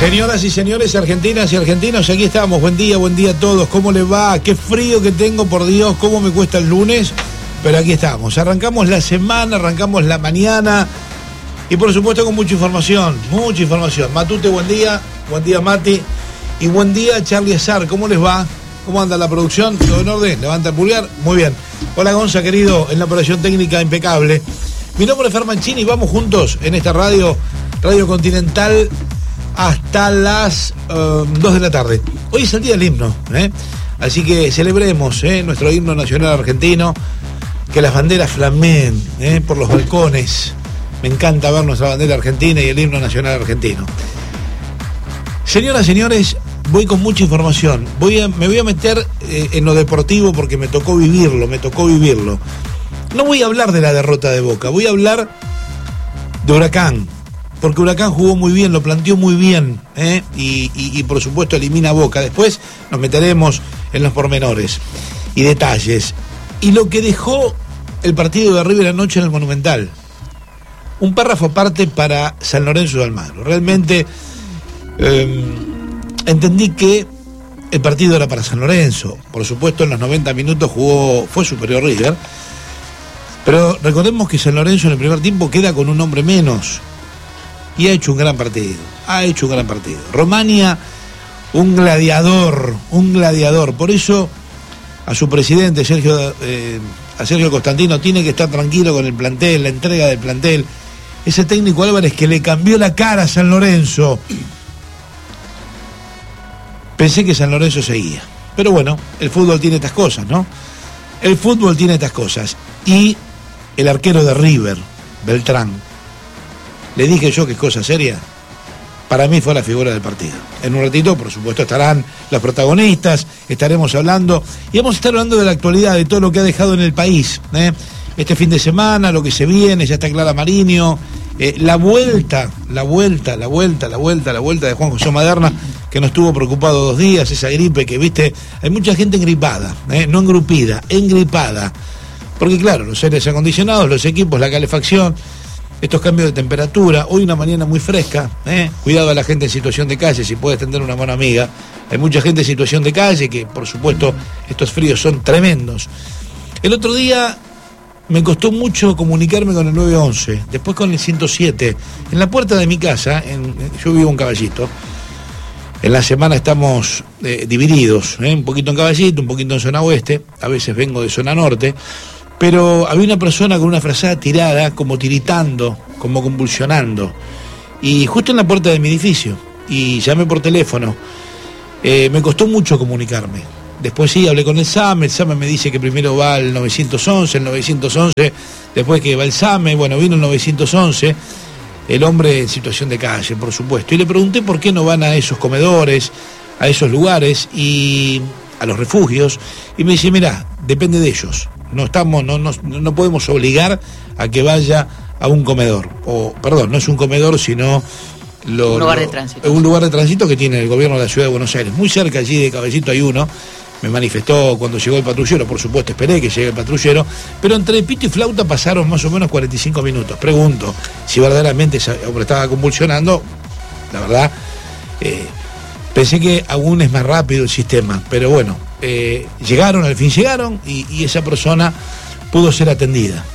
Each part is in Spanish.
Señoras y señores, argentinas y argentinos, aquí estamos. Buen día a todos. ¿Cómo les va? Qué frío que tengo, por Dios, cómo me cuesta el lunes. Pero aquí estamos. Arrancamos la semana, arrancamos la mañana. Y por supuesto con mucha información, mucha información. Matute, buen día. Buen día, Mati. Y buen día, Charlie Azar. ¿Cómo les va? ¿Cómo anda la producción? ¿Todo en orden? Levanta el pulgar. Muy bien. Hola, Gonza, querido, en la operación técnica impecable. Mi nombre es Fer Mancini y vamos juntos en esta Radio Continental hasta las 2 de la tarde. Hoy es el día del himno, así que celebremos nuestro himno nacional argentino, que las banderas flameen por los balcones. Me encanta ver nuestra bandera argentina y el himno nacional argentino. Señoras, señores, voy con mucha información. Me voy a meter en lo deportivo porque me tocó vivirlo. No voy a hablar de la derrota de Boca, voy a hablar de Huracán. Porque Huracán jugó muy bien, lo planteó muy bien, y por supuesto elimina a Boca. Después nos meteremos en los pormenores y detalles. Y lo que dejó el partido de River anoche en el Monumental. Un párrafo aparte para San Lorenzo de Almagro. Realmente entendí que el partido era para San Lorenzo. Por supuesto en los 90 minutos fue superior River. Pero recordemos que San Lorenzo en el primer tiempo queda con un hombre menos. Y ha hecho un gran partido. Romania, un gladiador. Por eso, a su presidente, Sergio Costantino, tiene que estar tranquilo con el plantel, la entrega del plantel. Ese técnico Álvarez que le cambió la cara a San Lorenzo. Pensé que San Lorenzo seguía. Pero bueno, el fútbol tiene estas cosas, ¿no? Y el arquero de River, Beltrán, le dije yo que es cosa seria. Para mí fue la figura del partido. En un ratito, por supuesto, estarán los protagonistas, estaremos hablando, y vamos a estar hablando de la actualidad, de todo lo que ha dejado en el país. Este fin de semana, lo que se viene, ya está Clara Mariño, la vuelta de Juan José Maderna, que nos tuvo preocupado 2 días, esa gripe que, viste, hay mucha gente engripada, no engrupida, engripada. Porque claro, los aires acondicionados, los equipos, la calefacción, estos cambios de temperatura, hoy una mañana muy fresca, cuidado a la gente en situación de calle, si puede extender una mano amiga. Hay mucha gente en situación de calle que, por supuesto, estos fríos son tremendos. El otro día me costó mucho comunicarme con el 911, después con el 107, en la puerta de mi casa, yo vivo en Caballito. En la semana estamos divididos, un poquito en Caballito, un poquito en zona oeste, a veces vengo de zona norte. Pero había una persona con una frazada tirada, como tiritando, como convulsionando. Y justo en la puerta de mi edificio. Y llamé por teléfono. Me costó mucho comunicarme. Después sí, hablé con el SAME me dice que primero va al 911, después que va el SAME, bueno, vino el 911, el hombre en situación de calle, por supuesto. Y le pregunté por qué no van a esos comedores, a esos lugares y a los refugios. Y me dice, mirá, depende de ellos. No podemos obligar a que vaya a un comedor. No es un comedor, sino un lugar de tránsito. Un lugar de tránsito que tiene el gobierno de la ciudad de Buenos Aires. Muy cerca allí de Caballito hay uno. Me manifestó cuando llegó el patrullero, por supuesto esperé que llegue el patrullero, pero entre pito y flauta pasaron más o menos 45 minutos. Pregunto si verdaderamente ese hombre estaba convulsionando. La verdad, pensé que aún es más rápido el sistema, pero bueno, al fin llegaron y esa persona pudo ser atendida.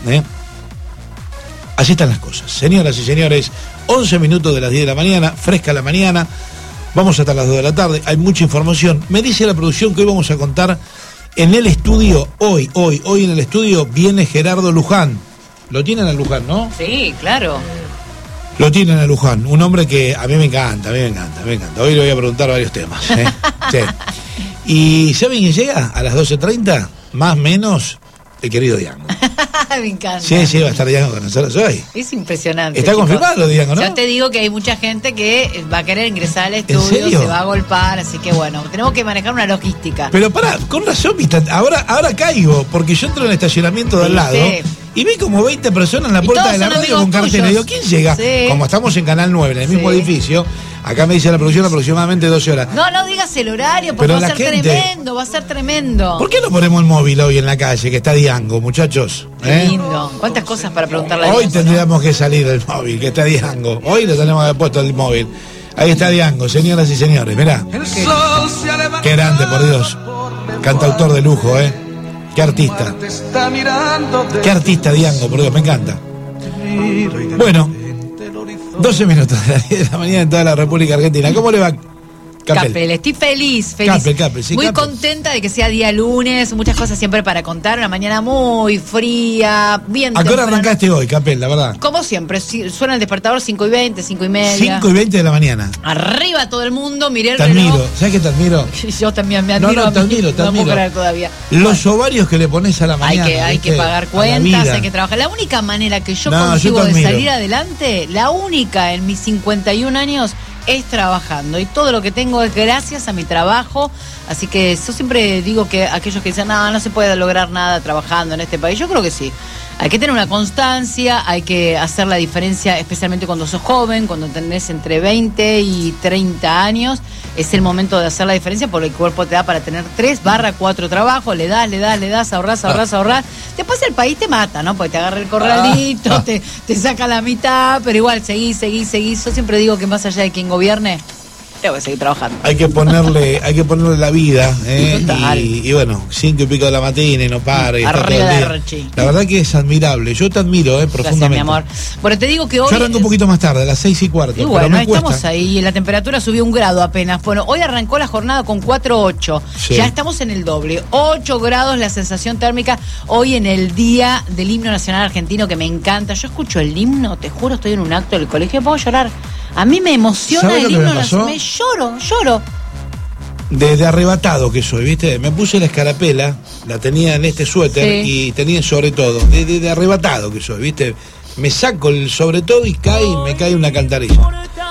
Así están las cosas. Señoras y señores, 11 minutos de las 10 de la mañana, fresca la mañana, vamos hasta las 2 de la tarde, hay mucha información. Me dice la producción que hoy vamos a contar en el estudio, hoy en el estudio viene Gerardo Luján. Lo tienen a Luján, ¿no? Sí, claro. Lo tienen a Luján, un hombre que a mí me encanta. Hoy le voy a preguntar varios temas. Sí. ¿Y saben quién llega? A las 12:30, más o menos, el querido Diango. Me encanta. Sí, va a estar Diango con nosotros hoy. Es impresionante. Está confirmado, Diango, ¿no? Yo te digo que hay mucha gente que va a querer ingresar al estudio, ¿en serio? Se va a golpear, así que bueno, tenemos que manejar una logística. Pero pará, con razón, ahora caigo, porque yo entro en el estacionamiento de al lado y vi como 20 personas en la puerta de la radio con carteles. Digo, ¿quién llega? Sí. Como estamos en Canal 9, en el mismo edificio, acá me dice la producción aproximadamente 12 horas. No digas el horario, porque va a ser tremendo. ¿Por qué no ponemos el móvil hoy en la calle, que está Diango, muchachos? Qué lindo. ¿Cuántas cosas para preguntarle a Hoy tendríamos que salir del móvil, que está Diango. Hoy le tenemos que haber puesto el móvil. Ahí está Diango, señoras y señores, mirá. Qué grande, por Dios. Cantautor de lujo, Qué artista. Qué artista Diango, por Dios, me encanta. Bueno, 12 minutos de las 10 de la mañana en toda la República Argentina. ¿Cómo le va? Capel, estoy feliz. Capel, sí, muy Capel. Contenta de que sea día lunes, muchas cosas siempre para contar, una mañana muy fría, bien ¿A qué hora temprano. arrancaste hoy, Capel, la verdad? Como siempre, suena el despertador 5:20, 5:30. 5:20 de la mañana. Arriba todo el mundo, miré el Te reloj. admiro, ¿sabes qué te admiro? Yo también me admiro. No, te admiro. No puedo creer todavía. Los ovarios que le pones a la mañana. Hay que pagar cuentas, hay que trabajar. La única manera que yo consigo de salir adelante, la única en mis 51 años, es trabajando. Y todo lo que tengo es gracias a mi trabajo. Así que yo siempre digo que aquellos que dicen, no se puede lograr nada trabajando en este país, yo creo que sí. Hay que tener una constancia, hay que hacer la diferencia, especialmente cuando sos joven, cuando tenés entre 20 y 30 años. Es el momento de hacer la diferencia porque el cuerpo te da para tener 3/4 trabajos, le das, ahorrás. Después el país te mata, ¿no? Porque te agarra el corralito, te saca la mitad, pero igual seguís. Yo siempre digo que más allá de quien gobierne, tengo que seguir trabajando. Hay que ponerle la vida, Total. y bueno, 5 y pico de la mañana y no para. Y está todo el día. La verdad que es admirable. Yo te admiro, profundamente. Gracias, mi amor. Bueno, te digo que hoy. Yo arranco un poquito más tarde, a las 6:15. Y bueno, pero estamos ahí. La temperatura subió 1 grado apenas. Bueno, hoy arrancó la jornada con 4.8. Sí. Ya estamos en el doble. 8 grados la sensación térmica. Hoy en el día del himno nacional argentino, que me encanta. Yo escucho el himno, te juro, estoy en un acto del colegio, puedo llorar. A mí me emociona el himno nacional. Me lloro. Desde arrebatado que soy, ¿viste? Me puse la escarapela, la tenía en este suéter y tenía sobre todo. De arrebatado que soy, ¿viste? Me saco el sobre todo y me cae una cantarilla.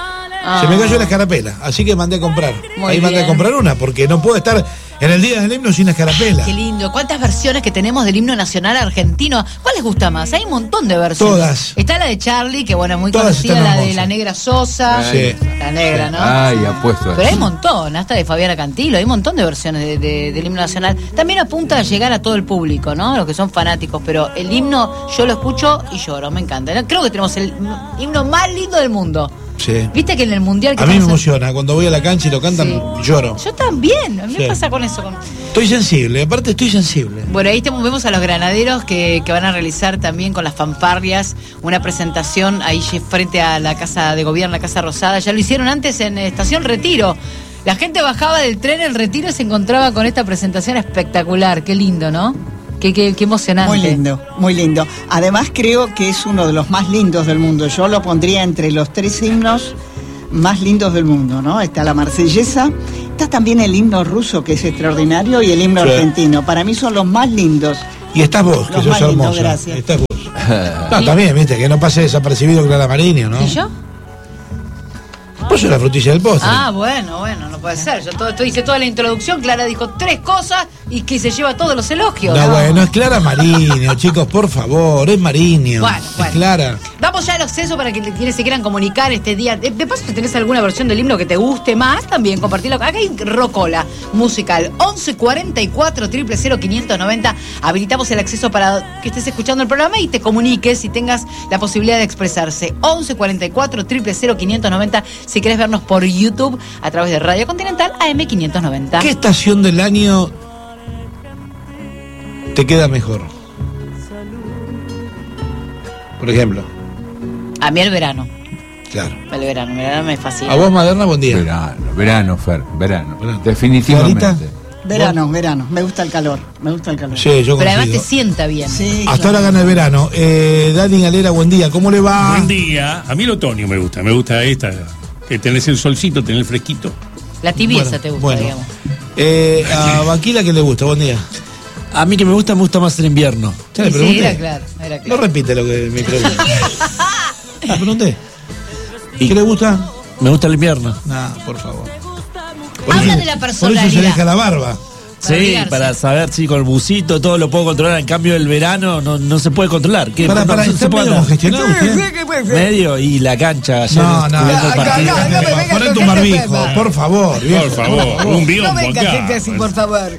Se me cayó la escarapela, así que mandé a comprar. Mandé a comprar una, porque no puedo estar en el día del himno sin escarapela. Qué lindo. ¿Cuántas versiones que tenemos del himno nacional argentino? ¿Cuál les gusta más? Hay un montón de versiones. Todas. Está la de Charlie, que bueno, es muy Todas conocida, la de la Negra Sosa. Sí. La negra, ¿no? Ay, apuesto. Pero hay un montón, hasta de Fabiana Cantilo, hay un montón de versiones del himno nacional. También apunta a llegar a todo el público, ¿no? Los que son fanáticos, pero el himno yo lo escucho y lloro, me encanta. Creo que tenemos el himno más lindo del mundo. Sí. Viste que en el mundial que a mí me emociona, cuando voy a la cancha y lo cantan, lloro. Yo también, a mí me pasa con eso. Estoy sensible, aparte estoy sensible. Bueno, ahí vemos a los granaderos que van a realizar también con las fanfarrias una presentación ahí frente a la Casa de Gobierno, la Casa Rosada. Ya lo hicieron antes en Estación Retiro. La gente bajaba del tren El Retiro y se encontraba con esta presentación espectacular. Qué lindo, ¿no? Qué emocionante. Muy lindo. Además creo que es uno de los más lindos del mundo. Yo lo pondría entre los 3 himnos más lindos del mundo, ¿no? Está la Marsellesa, está también el himno ruso, que es extraordinario, y el himno argentino. Para mí son los más lindos. Y estás vos, que sos hermosa. Gracias. Estás vos. No, también, viste, que no pase desapercibido Clara Marinho, ¿no? ¿Y yo? Vos sos la frutilla del postre. Bueno, no puede ser. Yo hice toda la introducción, Clara dijo 3 cosas y que se lleva todos los elogios. No, bueno, es Clara Marinho, chicos, por favor, es Marinho. Bueno. Es Clara. Damos ya el acceso para quienes se quieran comunicar este día. De paso, si tenés alguna versión del himno que te guste más, también compartirlo. Acá hay Rocola musical. 11 44 000 590. Habilitamos el acceso para que estés escuchando el programa y te comuniques y tengas la posibilidad de expresarse. 11 44 000 590. Si querés vernos por YouTube a través de Radio Continental AM590. ¿Qué estación del año te queda mejor? Por ejemplo. A mí el verano. Claro. El verano me fascina. A vos, Maderna, buen día. Verano, Fer, verano. Definitivamente. ¿Clarita? Verano. Me gusta el calor. Sí, yo Pero además coincido. te sienta bien. Sí, Hasta ahora gana el verano. Dani Galera, buen día. ¿Cómo le va? Buen día. A mí el otoño me gusta. Me gusta esta. Que tenés el solcito, tenés el fresquito. La tibieza te gusta, digamos. A Vaquila, ¿qué le gusta? Buen día. A mí que me gusta el invierno. ¿Ya le Sí, pregunté? era claro. No repite lo que me pregunté. ¿Le pregunté? ¿Qué le gusta? Me gusta el invierno. Nah, por favor. Habla de la Por eso se personalidad. deja la barba. Sí, abrigarse. para saber si con el busito todo lo puedo controlar. En cambio, el verano no se puede controlar. ¿Qué? Para, no ¿está se puede medio andar. congestionado usted? Medio y la cancha ayer. No, viendo el partido. Ponete un barbijo, por favor. viejo. Por favor, un biombo acá. por favor.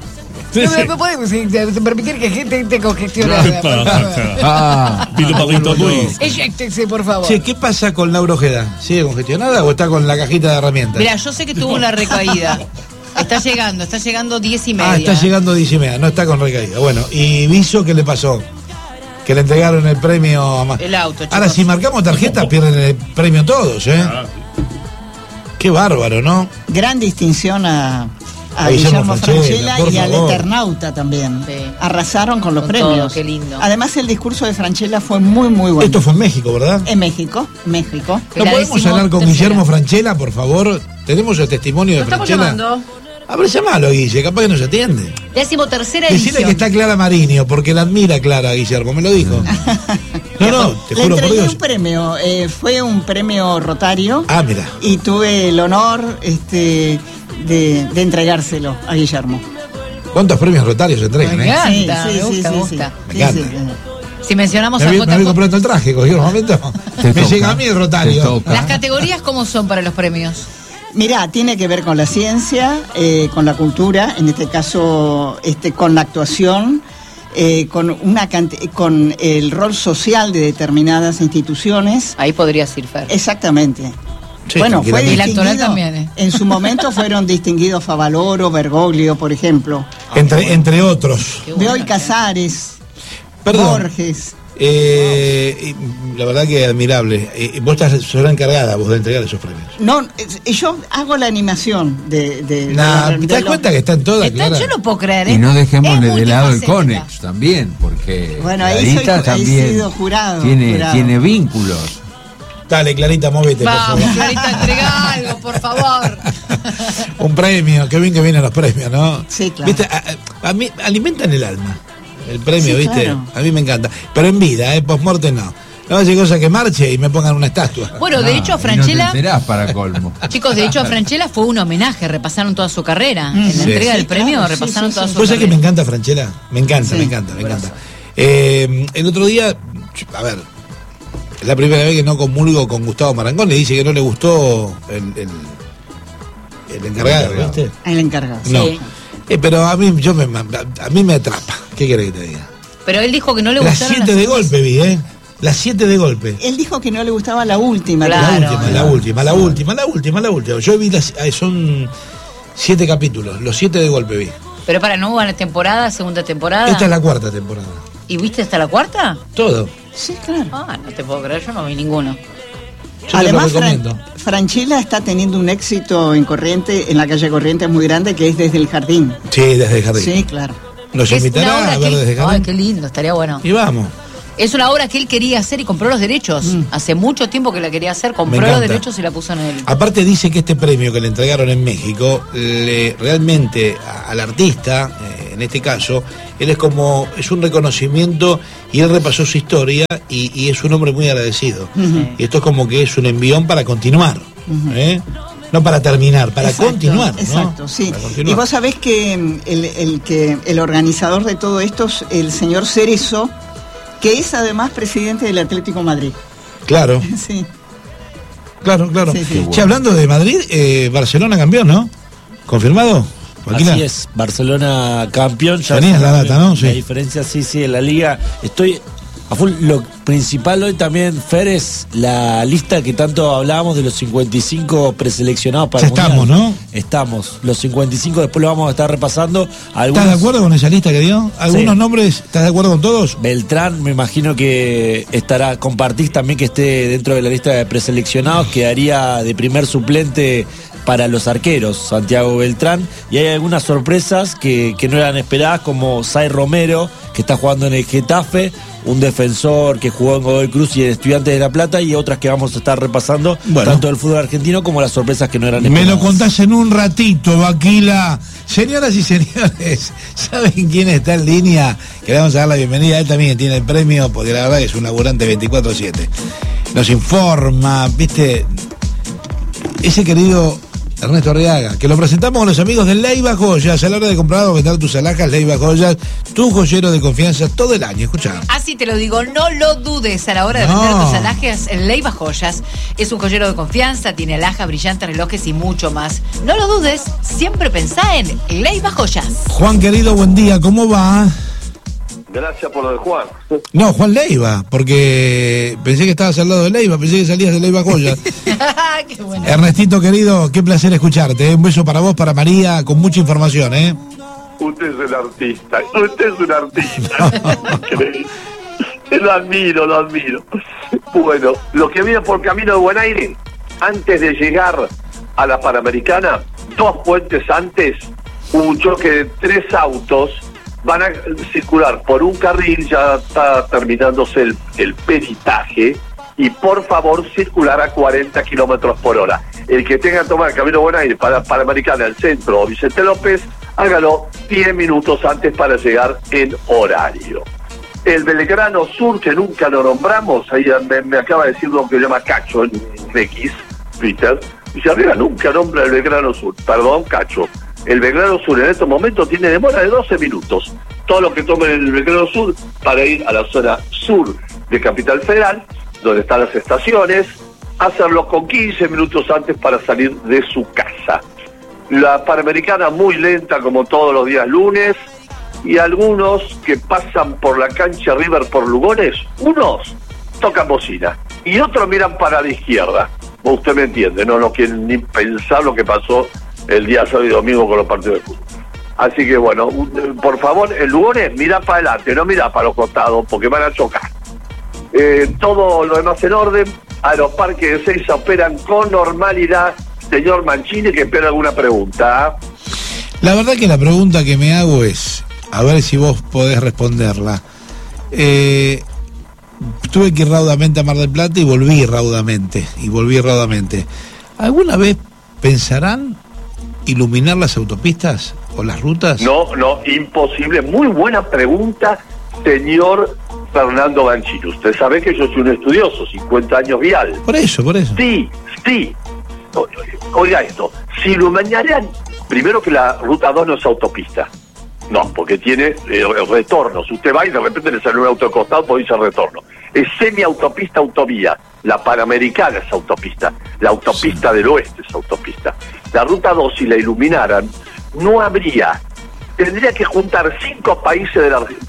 No podemos permitir que gente esté congestionada. Pido Pablito Luis. Eyéctese, por favor. Che, ¿qué pasa con Laura Ojeda? ¿Sigue congestionada o está con la cajita de herramientas? Mira, yo sé que tuvo una recaída. Está llegando 10:30. Ah, está llegando 10:30, no está con recaída. Bueno, ¿y Viso qué le pasó? Que le entregaron el premio a... El auto, chicos. Ahora, si marcamos tarjetas, pierden el premio todos, ¿eh? Qué bárbaro, ¿no? Gran distinción a Guillermo Francella y al Eternauta también. Sí. Arrasaron con los premios. Todo, qué lindo. Además, el discurso de Francella fue muy, muy bueno. Esto fue en México, ¿verdad? En México. ¿No podemos hablar con Guillermo Francella, por favor? ¿Tenemos el testimonio de Francella? Estamos llamando. A ver, llamalo, Guille, capaz que no se atiende. 13ª edición. Decirle que está Clara Mariño, porque la admira Clara, Guillermo, me lo dijo. No, te juro por Dios. Un premio, fue un premio Rotario. Ah, mira. Y tuve el honor de entregárselo a Guillermo. ¿Cuántos premios Rotarios se entregan? Me encanta, me gusta. Me encanta. Si mencionamos me voy comprando el traje, cogí un momento. Me llega a mí el Rotario. ¿Las categorías cómo son para los premios? Mirá, tiene que ver con la ciencia, con la cultura, en este caso con la actuación, con el rol social de determinadas instituciones. Ahí podrías ir, Fer. Exactamente. Sí, bueno, fue y el actoral también. En su momento fueron distinguidos Favaloro, Bergoglio, por ejemplo. Entre otros. Bioy Casares, Borges. La verdad que admirable. Vos sos la encargada de entregar esos premios. No, yo hago la animación de ¿te das cuenta que están todas claras? Yo no puedo creer, ¿eh? Y no dejémosle de lado el CONEX también, porque bueno, ahí he sido jurado. Tiene vínculos. Dale, Clarita, móvete. Vamos, Clarita, entrega algo, por favor. Un premio, qué bien que vienen los premios, ¿no? Sí, claro. ¿Viste? A mí alimentan el alma. El premio, sí, ¿viste? Claro. A mí me encanta. Pero en vida, post-mortem no. No hace cosa que marche y me pongan una estatua. Bueno, de hecho, a Francella. No te enterás para colmo. Chicos, de hecho, a Francella fue un homenaje. Repasaron toda su carrera. En la entrega del premio, repasaron toda su carrera. ¿Vos sabés que me encanta Francella? Me encanta. El otro día, a ver, es la primera vez que no comulgo con Gustavo Marangón. Le dice que no le gustó el encargado, ¿viste? El encargado, no. Sí. Pero a mí me atrapa. ¿Qué querés que te diga? Pero él dijo que no le gustaron las 7 de golpe, vi, ¿eh? Las 7 de golpe. Él dijo que no le gustaba la última. Claro. La última. Yo vi son 7 capítulos, los 7 de golpe vi. Pero no hubo temporada, segunda temporada. Esta es la 4ª temporada. ¿Y viste hasta la 4ª? Todo. Sí, claro. No te puedo creer, yo no vi ninguno. Yo además, Francella está teniendo un éxito en la calle Corrientes muy grande, que es Desde el Jardín. Sí, Desde el Jardín. Sí, claro. Nos invitará a ver Desde el Jardín. Ay, qué lindo, estaría bueno. Y vamos. Es una obra que él quería hacer y compró los derechos. Hace mucho tiempo que la quería hacer, compró los derechos y la puso en él. Aparte dice que este premio que le entregaron en México, realmente al artista, en este caso, él es un reconocimiento y él repasó su historia y es un hombre muy agradecido. Y esto es como que es un envión para continuar, no para terminar, para continuar. Exacto, ¿no? Sí. Y vos sabés que el organizador de todo esto es el señor Cerezo, que es además presidente del Atlético Madrid. Claro. Sí. Claro. Sí, sí. Che, hablando de Madrid, Barcelona campeón, ¿no? ¿Confirmado? Joaquina. Así es, Barcelona campeón. Ya tenías la data, ¿no? Sí. La diferencia, sí, en la liga. Estoy a full. Lo principal hoy también, Fer, es la lista que tanto hablábamos de los 55 preseleccionados para el Mundial. Estamos, ¿no? Estamos. Los 55 después lo vamos a estar repasando. ¿Estás de acuerdo con esa lista que dio? ¿Algunos nombres? ¿Estás de acuerdo con todos? Beltrán, me imagino que estará. Compartís también que esté dentro de la lista de preseleccionados. Quedaría de primer suplente para los arqueros, Santiago Beltrán, y hay algunas sorpresas que no eran esperadas, como Sai Romero, que está jugando en el Getafe, un defensor que jugó en Godoy Cruz y en Estudiantes de La Plata, y otras que vamos a estar repasando, tanto del fútbol argentino como las sorpresas que no eran esperadas. Me lo contás en un ratito, Vaquila. Señoras y señores, ¿saben quién está en línea? Que le vamos a dar la bienvenida. Él también tiene el premio, porque la verdad es un laburante 24/7. Nos informa, ¿viste? Ese querido Ernesto Arriaga, que lo presentamos con los amigos de Leiva Joyas. A la hora de comprar o vender tus alhajas, Leiva Joyas, tu joyero de confianza todo el año. Escuchá. Así te lo digo, no lo dudes a la hora de vender tus alhajas. Leiva Joyas es un joyero de confianza, tiene alhajas, brillantes, relojes y mucho más. No lo dudes, siempre pensá en Leiva Joyas. Juan, querido, buen día, ¿cómo va? Gracias por lo de Juan. No, Juan Leiva, porque pensé que estabas al lado de Leiva, pensé que salías de Leiva Joyas. Qué bueno. Ernestito, querido, qué placer escucharte. Un beso para vos, para María, con mucha información, ¿eh? Usted es un artista. Increíble. Lo admiro. Bueno, lo que viene por camino de Buen Aire, antes de llegar a la Panamericana, 2 puentes antes, un choque de 3 autos. Van a circular por un carril, ya está terminándose el peritaje, y por favor circular a 40 kilómetros por hora. El que tenga que tomar Camino Buen Aire para Panamericana, el centro o Vicente López, hágalo 10 minutos antes para llegar en horario. El Belgrano Sur, que nunca lo nombramos, ahí me acaba de decir lo que llama Cacho en X, Twitter, dice, arriba nunca nombra el Belgrano Sur, perdón, Cacho. El Belgrano Sur en estos momentos tiene demora de 12 minutos. Todo lo que tomen el Belgrano Sur para ir a la zona sur de Capital Federal, donde están las estaciones, hacerlo con 15 minutos antes para salir de su casa. La Panamericana muy lenta como todos los días lunes, y algunos que pasan por la cancha River por Lugones, unos tocan bocina y otros miran para la izquierda. Usted me entiende, no quieren ni pensar lo que pasó el día sábado y domingo con los partidos de fútbol. Así que bueno, por favor, el Lugones mira para adelante, no mira para los costados, porque van a chocar. Todo lo demás en orden. Aeroparque de Seiza operan con normalidad. Señor Mancini, que espera alguna pregunta. La verdad que la pregunta que me hago es, a ver si vos podés responderla. Tuve que ir raudamente a Mar del Plata y volví raudamente. ¿Alguna vez pensarán iluminar las autopistas o las rutas? No, imposible. Muy buena pregunta, señor Fernando Mancini. Usted sabe que yo soy un estudioso, 50 años vial. Por eso. Sí. Oiga esto, si iluminaran, primero que la ruta 2 no es autopista. No, porque tiene retornos. Usted va y de repente le sale un auto de costado, pues dice retorno. Es semiautopista, autovía. La Panamericana es autopista. La autopista del oeste es autopista. La ruta 2, si la iluminaran, no habría. Tendría que juntar 5 países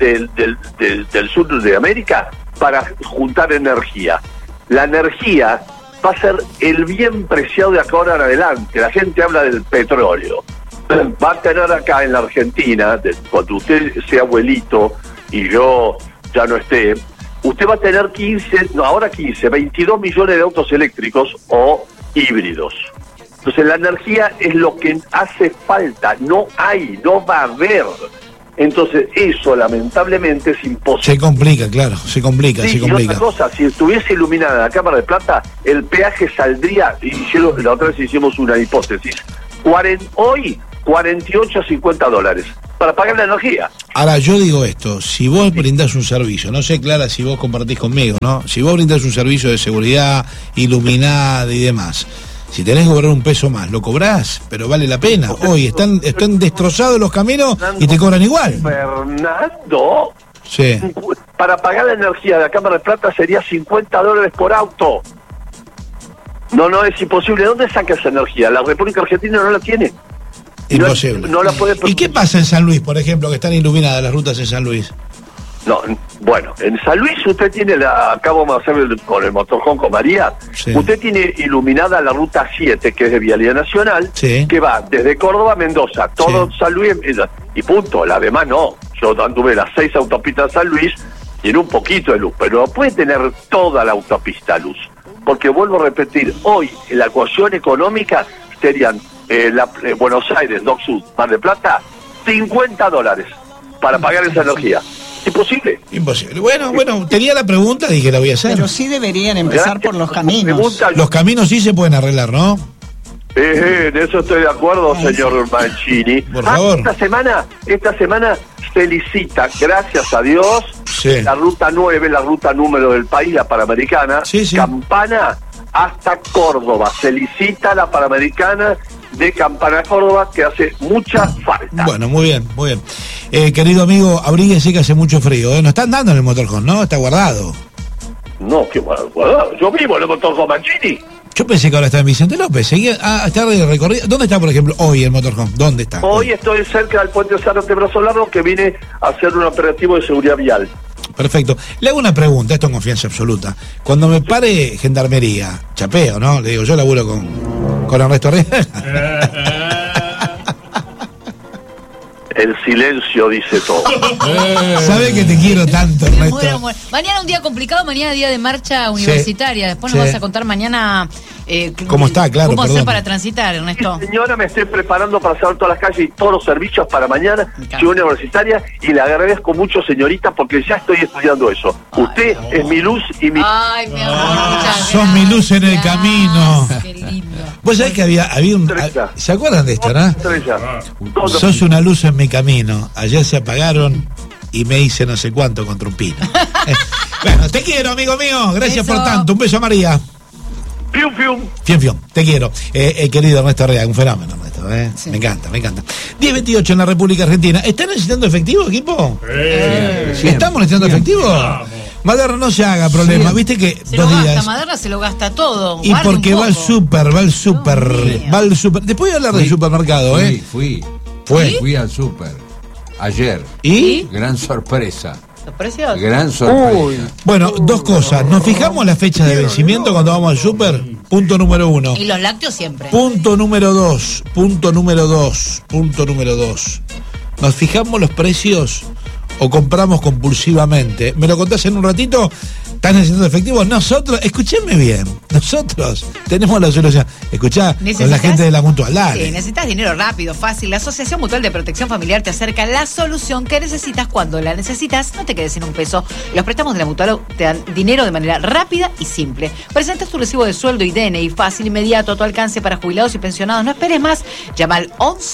del sur de América para juntar energía. La energía va a ser el bien preciado de ahora en adelante. La gente habla del petróleo. Va a tener acá en la Argentina, cuando usted sea abuelito y yo ya no esté, usted va a tener 22 millones de autos eléctricos o híbridos. Entonces la energía es lo que hace falta, no va a haber. Entonces eso lamentablemente es imposible. Se complica, claro, se complica. Y otra cosa, si estuviese iluminada la Cámara de Plata, el peaje saldría, la otra vez hicimos una hipótesis, hoy $48 a $50 para pagar la energía. Ahora, yo digo esto, si vos brindás un servicio, no sé, Clara, si vos compartís conmigo, ¿no? Si vos brindás un servicio de seguridad, iluminada y demás, si tenés que cobrar un peso más, lo cobrás, pero vale la pena. Hoy están destrozados los caminos y te cobran igual. Fernando, sí. Para pagar la energía de la Cámara de Plata sería $50 por auto. No, es imposible. ¿Dónde saca esa energía? La República Argentina no la tiene. Imposible. No la puede. ¿Y qué pasa en San Luis, por ejemplo, que están iluminadas las rutas en San Luis? No, bueno, en San Luis usted tiene acabo de hacer con el motorhome con María, sí. Usted tiene iluminada la ruta 7, que es de Vialidad Nacional, sí. Que va desde Córdoba a Mendoza, todo sí. San Luis, y punto, la demás no. Yo anduve las 6 autopistas de San Luis, tiene un poquito de luz, pero no puede tener toda la autopista luz, porque vuelvo a repetir, hoy la ecuación económica serían Buenos Aires, Dock Sud, Mar del Plata, $50 para pagar esa energía. Imposible. Bueno, tenía la pregunta, dije la voy a hacer. Pero sí deberían empezar por los caminos. Los caminos sí se pueden arreglar, ¿no? En eso estoy de acuerdo, señor Mancini. Por favor. Esta semana se licita, gracias a Dios, sí. La ruta 9, la ruta número del país, la Panamericana, sí. Campana hasta Córdoba. Se licita la Panamericana de Campana Córdoba, que hace mucha falta. Bueno, muy bien, muy bien. Querido amigo, abríguese que hace mucho frío, ¿eh? No están dando en el motorhome, ¿no? Está guardado. No, qué guardado. Yo vivo en el motorhome Mancini. Yo pensé que ahora está en Vicente López. Está de recorrido. ¿Dónde está, por ejemplo, hoy el motorhome? ¿Dónde está? Hoy estoy cerca del puente Zárate Brazo Largo, que vine a hacer un operativo de seguridad vial. Perfecto. Le hago una pregunta, esto en confianza absoluta. Cuando me pare gendarmería, chapeo, ¿no? Le digo, yo laburo con Ernesto Reyes. El silencio dice todo. ¿Sabe que te quiero tanto, Ernesto? Mañana un día complicado, mañana día de marcha universitaria. Después nos vas a contar mañana cómo está, claro. ¿Cómo hacer para transitar, Ernesto? Señora, me estoy preparando para hacer todas las calles y todos los servicios para mañana, Ciudad Universitaria, y le agradezco mucho, señorita, porque ya estoy estudiando eso. Usted es mi luz y mi... Ay, mi amor, son mi luz en el camino. Qué lindo. Vos sabés que había un... ¿Se acuerdan de esto, no? Sos una luz en mi camino. Ayer se apagaron y me hice no sé cuánto contra un pino. Bueno, te quiero, amigo mío. Gracias por tanto. Un beso a María. Fium, fium. Fium, fium. Te quiero. Querido Ernesto Arrea, un fenómeno, Ernesto. Sí. Me encanta. 10:28 en la República Argentina. ¿Están necesitando efectivo, equipo? ¿Estamos necesitando efectivo? Maderna, no se haga problema, viste que se 2 días. Maderna se lo gasta todo. Y porque va al súper. Después voy a hablar del supermercado, Fui al súper ayer. ¿Y? Gran sorpresa. ¿Sorpresa? Gran sorpresa. Bueno, 2 cosas. Nos fijamos la fecha de vencimiento cuando vamos al súper. Punto número 1. Y los lácteos siempre. Punto número 2. Nos fijamos los precios o compramos compulsivamente. ¿Me lo contás en un ratito? ¿Estás necesitando efectivo? Nosotros, escúcheme bien, nosotros tenemos la solución. Escuchá con la gente de la Mutual, dale. Sí, necesitas dinero rápido, fácil. La Asociación Mutual de Protección Familiar te acerca la solución que necesitas cuando la necesitas. No te quedes sin un peso. Los préstamos de la Mutual te dan dinero de manera rápida y simple. Presentas tu recibo de sueldo y DNI fácil, inmediato, a tu alcance para jubilados y pensionados. No esperes más. Llama al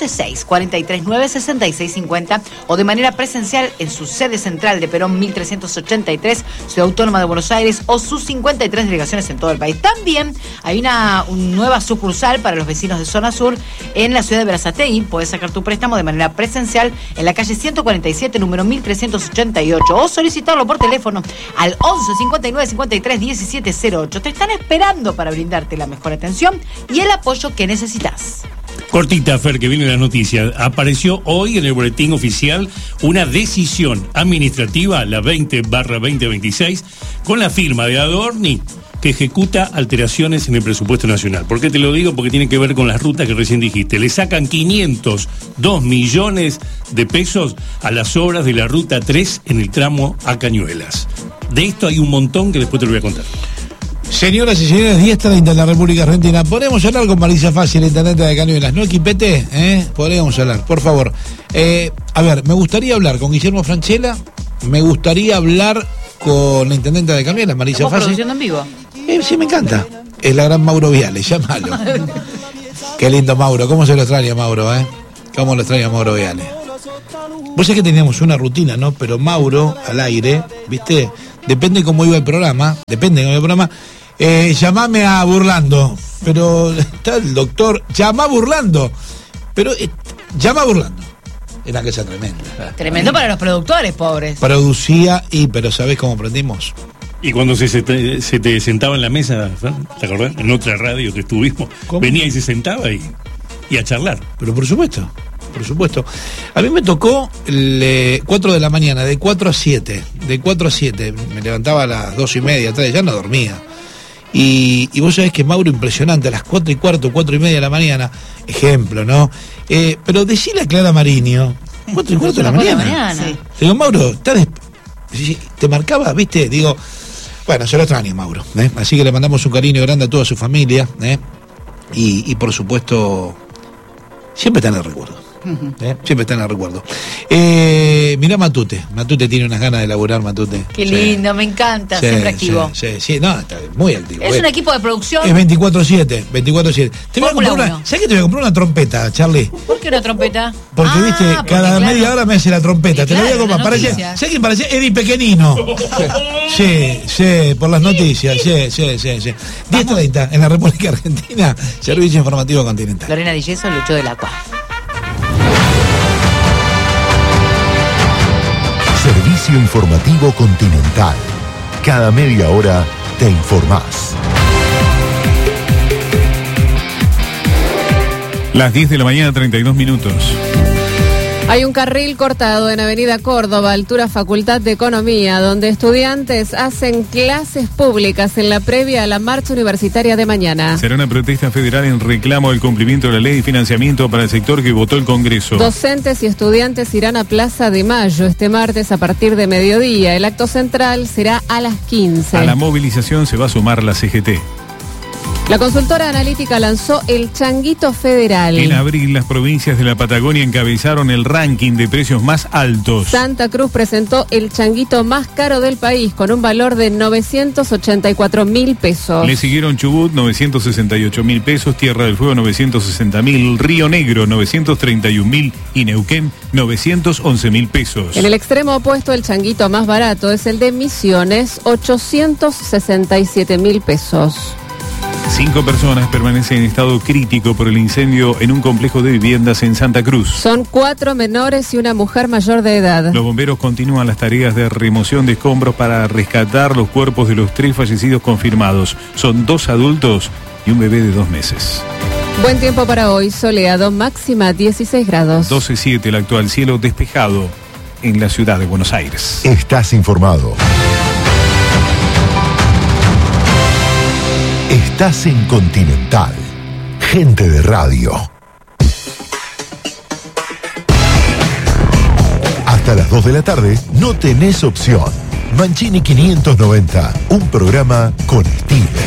116-439-6650 o de manera presencial en su sede central de Perón 1383, Ciudad Autónoma de Buenos Aires, o sus 53 delegaciones en todo el país. También hay una nueva sucursal para los vecinos de Zona Sur en la ciudad de Berazategui. Podés sacar tu préstamo de manera presencial en la calle 147, número 1388, o solicitarlo por teléfono al 11 59 53 1708. Te están esperando para brindarte la mejor atención y el apoyo que necesitas. Cortita, Fer, que viene la noticia. Apareció hoy en el boletín oficial una decisión administrativa, la 20/2026, con la firma de Adorni, que ejecuta alteraciones en el presupuesto nacional. ¿Por qué te lo digo? Porque tiene que ver con las rutas que recién dijiste. Le sacan 502 millones de pesos a las obras de la Ruta 3 en el tramo a Cañuelas. De esto hay un montón que después te lo voy a contar. Señoras y señores, 10:30 en la República Argentina. ¿Podríamos hablar con Marisa Fácil, intendente de Cañuelas? ¿No, Equipete? Podríamos hablar, por favor. A ver, me gustaría hablar con Guillermo Franchella. Me gustaría hablar con la intendente de Cañuelas, Marisa Fácil. ¿Produciendo en vivo? Sí, me encanta. Es la gran Mauro Viales, llámalo. Qué lindo Mauro. ¿Cómo se lo extraña, Mauro, ¿Cómo lo extraña Mauro Viales? Vos sabés que teníamos una rutina, ¿no? Pero Mauro, al aire, ¿viste? Depende cómo iba el programa. Llamame a Burlando. Pero está el doctor. Llama a Burlando. Pero llama a Burlando. Era que sea tremenda. Tremendo para los productores, pobres. Producía pero ¿sabés cómo aprendimos? Y cuando se te sentaba en la mesa, ¿te acordás? En otra radio que estuvimos, ¿cómo? Venía y se sentaba y a charlar. Pero por supuesto. A mí me tocó 4 de la mañana, de 4 a 7. Me levantaba a las 2:30, 3, ya no dormía. Y vos sabés que Mauro, impresionante, a las 4:15, 4:30 de la mañana, ejemplo, ¿no? Pero decile a Clara Mariño, 4:15 de la mañana. Sí. Digo, Mauro, te marcaba, ¿viste? Digo, bueno, se lo extraño, Mauro. Así que le mandamos un cariño grande a toda su familia. Y por supuesto, siempre está en el recuerdo. Siempre está en el recuerdo. Mirá Matute tiene unas ganas de laburar, Matute. Qué lindo, me encanta, siempre activo. Sí, no, está muy activo. Es un equipo de producción. Es 24/7. Te voy a comprar ¿sabes que te voy a comprar una trompeta, Charlie? ¿Por qué una trompeta? Porque, viste, cada media hora me hace la trompeta. Te lo voy a comprar. ¿Sabes quién parece? Eddie Pequenino. Sí, por las noticias. Sí. 10:30 en la República Argentina, Servicio Informativo Continental. Lorena Di Yeso, Lucho del Acua. Servicio Informativo Continental. Cada media hora te informás. Las 10 de la mañana, 32 minutos. Hay un carril cortado en Avenida Córdoba, altura Facultad de Economía, donde estudiantes hacen clases públicas en la previa a la marcha universitaria de mañana. Será una protesta federal en reclamo del cumplimiento de la ley de financiamiento para el sector que votó el Congreso. Docentes y estudiantes irán a Plaza de Mayo este martes a partir de mediodía. El acto central será a las 15. A la movilización se va a sumar la CGT. La consultora analítica lanzó el Changuito Federal. En abril, las provincias de la Patagonia encabezaron el ranking de precios más altos. Santa Cruz presentó el changuito más caro del país con un valor de 984.000 pesos. Le siguieron Chubut, 968.000 pesos, Tierra del Fuego, 960.000, Río Negro, 931.000 y Neuquén, 911.000 pesos. En el extremo opuesto, el changuito más barato es el de Misiones, 867.000 pesos. 5 personas permanecen en estado crítico por el incendio en un complejo de viviendas en Santa Cruz. Son 4 menores y una mujer mayor de edad. Los bomberos continúan las tareas de remoción de escombros para rescatar los cuerpos de los 3 fallecidos confirmados. Son 2 adultos y un bebé de 2 meses. Buen tiempo para hoy, soleado, máxima 16 grados. 12:07, el actual cielo despejado en la ciudad de Buenos Aires. Estás informado. Estás en Continental. Gente de radio. Hasta las 2 de la tarde no tenés opción. Mancini 590, un programa con estilo.